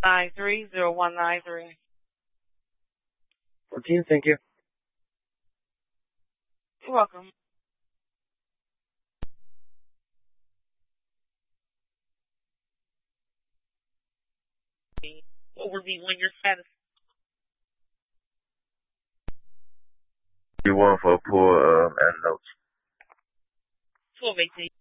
693-0193. 14, thank you. You're welcome. What would be when you're satisfied? You want for pool and notes. 1218.